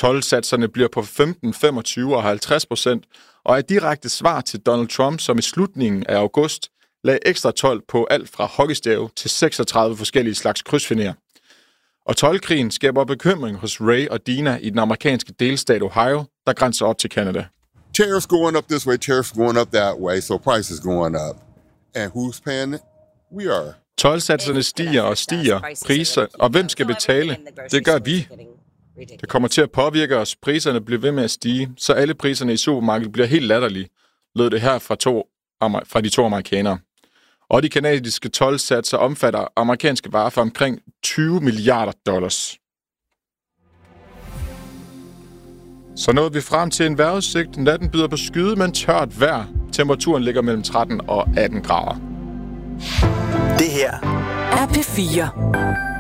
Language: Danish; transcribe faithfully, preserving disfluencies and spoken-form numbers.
Toldsatserne bliver på femten, femogtyve og halvtreds procent, og er direkte svar til Donald Trump, som i slutningen af august lagde ekstra told på alt fra hockeystave til seksogtredive forskellige slags krydsfinér. Og toldkrigen skaber bekymring hos Ray og Dina i den amerikanske delstat Ohio, der grænser op til Canada. Tariffs going up this way, tariffs going up that way, so prices going up. And who's paying it? We are. Toldsatserne stiger og stiger, priser, og hvem skal betale? Det gør vi. Det kommer til at påvirke os. Priserne bliver ved med at stige, så alle priserne i supermarkedet bliver helt latterlige, lød det her fra, to, fra de to amerikanere. Og de kanadiske toldsatser omfatter amerikanske varer for omkring tyve milliarder dollars. Så nåede vi frem til en vejrudsigt. Natten byder på skyde, men tørt vejr. Temperaturen ligger mellem tretten og atten grader. Det her er P fire.